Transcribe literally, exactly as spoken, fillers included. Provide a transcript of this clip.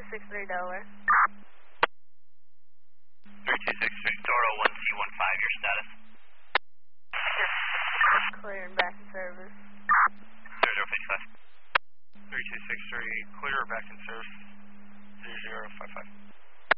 six three Delaware. three two six three, Toro one C one five, your status? Clear and back in service. zero zero five five. three two six three, clear or back in service, zero zero five five.